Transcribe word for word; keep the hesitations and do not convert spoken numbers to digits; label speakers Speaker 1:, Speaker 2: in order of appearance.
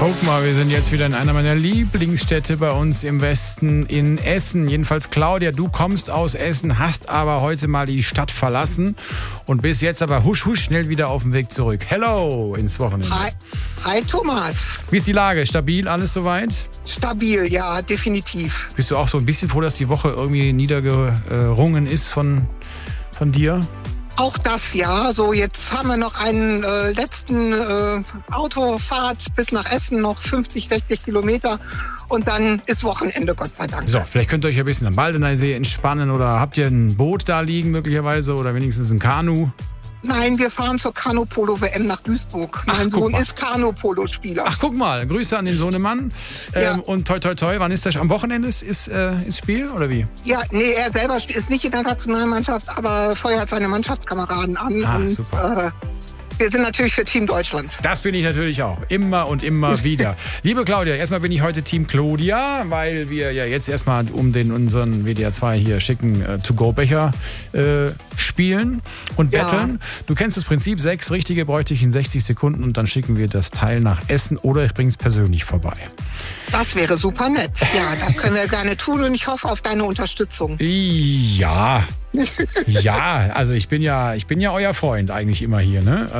Speaker 1: Guck mal, wir sind jetzt wieder in einer meiner Lieblingsstädte bei uns im Westen, in Essen. Jedenfalls Claudia, du kommst aus Essen, hast aber heute mal die Stadt verlassen und bist jetzt aber husch husch schnell wieder auf dem Weg zurück. Hello ins Wochenende.
Speaker 2: Hi, hi Thomas.
Speaker 1: Wie ist die Lage? Stabil, alles soweit?
Speaker 2: Stabil, ja, definitiv.
Speaker 1: Bist du auch so ein bisschen froh, dass die Woche irgendwie niedergerungen ist von, von dir?
Speaker 2: Auch das, ja. So, jetzt haben wir noch einen äh, letzten äh, Autofahrt bis nach Essen, noch fünfzig, sechzig Kilometer. Und dann ist Wochenende, Gott sei Dank.
Speaker 1: So, vielleicht könnt ihr euch ein bisschen am Baldeneysee entspannen oder habt ihr ein Boot da liegen möglicherweise oder wenigstens ein Kanu?
Speaker 2: Nein, wir fahren zur Kanu-Polo-W M nach Duisburg.
Speaker 1: Ach,
Speaker 2: mein
Speaker 1: guck
Speaker 2: Sohn
Speaker 1: mal.
Speaker 2: ist Kanu-Polo-Spieler.
Speaker 1: Ach, guck mal, Grüße an den Sohnemann. Ähm,
Speaker 2: Ja.
Speaker 1: Und toi, toi, toi, wann ist das? Am Wochenende ist, ist, äh, ist Spiel oder wie?
Speaker 2: Ja, nee, er selber spielt- ist nicht in der Nationalmannschaft, aber feuert seine Mannschaftskameraden an.
Speaker 1: Ah,
Speaker 2: und,
Speaker 1: super.
Speaker 2: Äh, wir sind natürlich für Team Deutschland.
Speaker 1: Das bin ich natürlich auch. Immer und immer wieder. Liebe Claudia, erstmal bin ich heute Team Claudia, weil wir ja jetzt erstmal um den unseren W D R zwei hier schicken äh, To-Go-Becher äh, spielen und
Speaker 2: Ja.
Speaker 1: betteln. Du kennst das Prinzip, sechs richtige bräuchte ich in sechzig Sekunden und dann schicken wir das Teil nach Essen oder ich bringe es persönlich vorbei.
Speaker 2: Das wäre super nett. Ja, das können wir gerne tun und ich hoffe auf deine Unterstützung.
Speaker 1: Ja, ja, also ich bin ja, ich bin ja euer Freund eigentlich immer hier, ne?